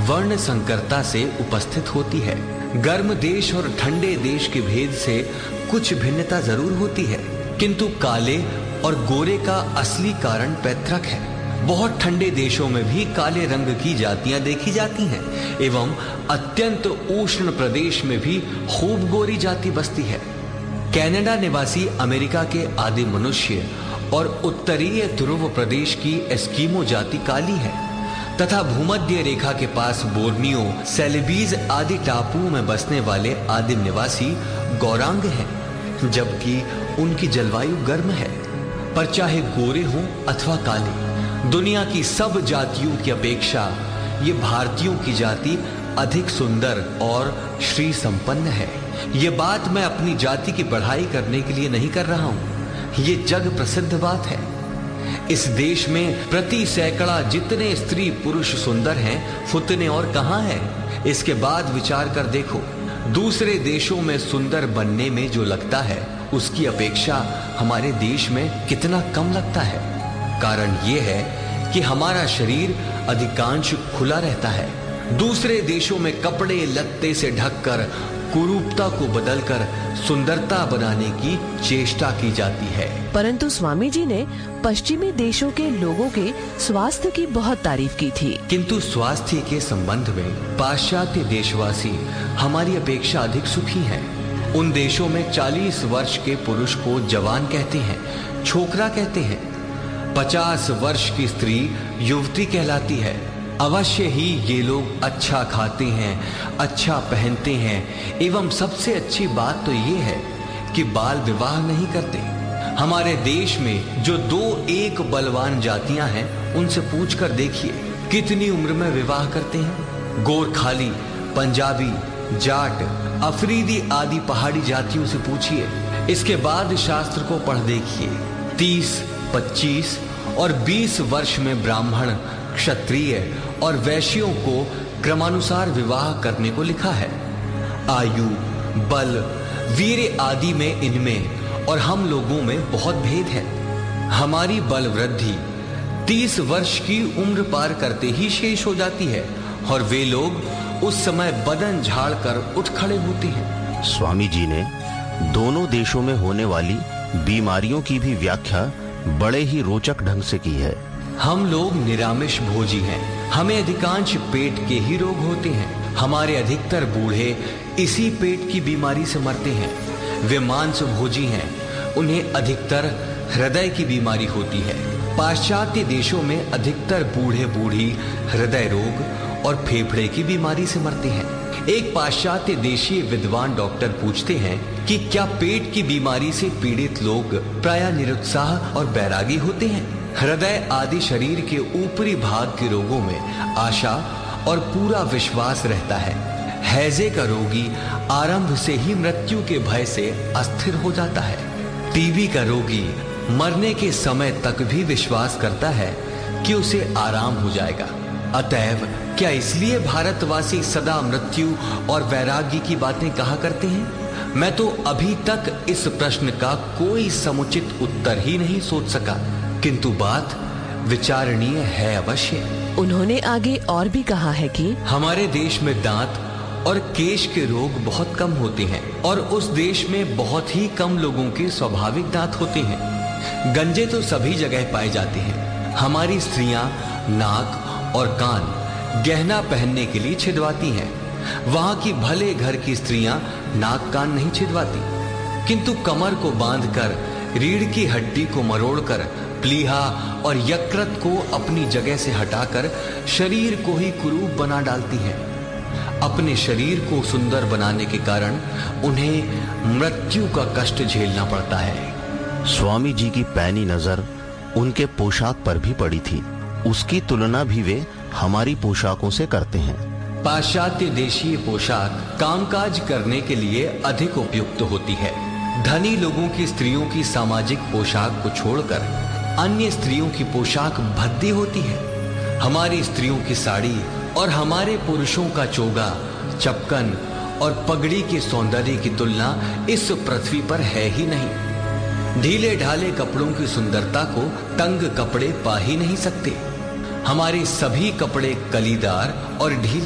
वर्ण संकरता से उपस्थित होती है। गर्म देश और ठंडे देश के भेद से कुछ भिन्नता जरूर होती है, किंतु काले और गोरे का असली कारण पैतृक है। बहुत ठंडे देशों में भी काले रंग की जातियां देखी जाती हैं एवं अत्यंत उष्ण प्रदेश में भी खूब गोरी जाति बसती है। कनाडा निवासी अमेरिका के आदि मनुष्य और उत्तरीय ध्रुव प्रदेश की एस्किमो जाति काली है तथा भूमध्य रेखा के पास बोर्नियो, सेलेबीज आदि टापुओं में बसने वाले आदिम निवासी गौरांग हैं, जबकि उनकी जलवायु गर्म है। पर चाहे गोरे हों अथवा काले, दुनिया की सब जातियों की अपेक्षा ये भारतीयों की जाति अधिक सुंदर और श्री संपन्न है। ये बात मैं अपनी जाति की बढ़ाई करने के लिए नहीं कर रहा हूं, ये जग प्रसिद्ध बात है। इस देश में प्रति सैकड़ा जितने स्त्री पुरुष सुंदर हैं, फुतने और कहां हैं। इसके बाद विचार कर देखो, दूसरे देशों में सुंदर बनने में जो लगता है उसकी अपेक्षा हमारे देश में कितना कम लगता है। कारण यह है कि हमारा शरीर अधिकांश खुला रहता है। दूसरे देशों में कपड़े लत्ते से ढककर कुरूपता को बदलकर सुंदरता बनाने की चेष्टा की जाती है। परंतु स्वामी जी ने पश्चिमी देशों के लोगों के स्वास्थ्य की बहुत तारीफ की थी। किंतु स्वास्थ्य के संबंध में पाश्चात्य देशवासी हमारी अपेक्षा अधिक सुखी हैं। उन देशों में 40 वर्ष के पुरुष को जवान कहते हैं, छोकरा कहते हैं। 50 वर्ष की स्त्री युवती कहलाती है। अवश्य ही ये लोग अच्छा खाते हैं, अच्छा पहनते हैं एवं सबसे अच्छी बात तो ये है कि बाल विवाह नहीं करते। हमारे देश में जो 2-1 बलवान जातियां हैं, उनसे पूछकर देखिए कितनी उम्र में विवाह करते हैं। गोरखाली, पंजाबी, जाट, अफरीदी आदि पहाड़ी जातियों से पूछिए। इसके बाद शास्त्र को पढ़ देखिए। 30, 25 और 20 वर्ष में ब्राह्मण, क्षत्रिय और वैश्यों को क्रमानुसार विवाह करने को लिखा है। आयु, बल, वीर आदि में इनमें और हम लोगों में बहुत भेद है। हमारी बल वृद्धि 30 वर्ष की उम्र पार करते ही शेष हो जाती है और वे लोग उस समय बदन झाड़ कर उठ खड़े होते हैं। स्वामी जी ने दोनों देशों में होने वाली बीमारियों की भी व्याख्या बड़े ही रोचक ढंग से की है। हम लोग निरामिष भोजी हैं, हमें अधिकांश पेट के ही रोग होते हैं। हमारे अधिकतर बूढ़े इसी पेट की बीमारी से मरते हैं। वे मांस भोजी हैं, उन्हें अधिकतर हृदय की बीमारी होती है। पाश्चात्य देशों में अधिकतर बूढ़े बूढ़ी हृदय रोग और फेफड़े की बीमारी से मरते हैं। एक पाश्चात्य देशीय विद्वान डॉक्टर पूछते हैं कि क्या पेट की बीमारी से पीड़ित लोग प्रायः निरुत्साह और बैरागी होते हैं। हृदय आदि शरीर के ऊपरी भाग के रोगों में आशा और पूरा विश्वास रहता है। हैजे का रोगी आरंभ से ही मृत्यु के भय से अस्थिर हो जाता है। टीबी का रोगी मरने के समय तक भी विश्वास करता है कि उसे आराम हो जाएगा। अतएव क्या इसलिए भारतवासी सदा मृत्यु और वैराग्य की बातें कहा करते हैं? मैं तो अभी तक इस प्रश्न का कोई समुचित उत्तर ही नहीं सोच सका, किंतु बात विचारणीय है अवश्य। उन्होंने आगे और भी कहा है कि हमारे देश में दांत और केश के रोग बहुत कम होते हैं और उस देश में बहुत ही कम लोगों के स्वाभाविक दांत होते हैं। गंजे तो सभी जगह पाए जाते हैं। हमारी स्त्रियां नाक और कान गहना पहनने के लिए छिदवाती हैं। वहां की भले घर की स्त्रियां नाक कान नहीं छिदवाती, किंतु कमर को बांधकर रीढ़ की हड्डी को मरोड़कर प्लीहा और यकृत को अपनी जगह से हटाकर शरीर को ही कुरूप बना डालती हैं। अपने शरीर को सुंदर बनाने के कारण उन्हें मृत्यु का कष्ट झेलना पड़ता है। स्वामी जी की पैनी नजर उनके पोशाक पर भी पड़ी थी। उसकी तुलना भी वे हमारी पोशाकों से करते हैं। पाश्चात्य देशीय पोशाक कामकाज करने के लिए अधिक उपयुक्त होती है। धनी लोगों की स्त्रियों की सामाजिक पोशाक को छोड़कर अन्य स्त्रियों की पोशाक भद्दी होती है। हमारी स्त्रियों की साड़ी और हमारे पुरुषों का चोगा, चपकन और पगड़ी के सौंदर्य की तुलना इस पृथ्वी पर है ही नहीं। ढीले ढाले कपड़ों की सुंदरता को तंग कपड़े पा ही नहीं सकते। हमारे सभी कपड़े कलीदार और ढीले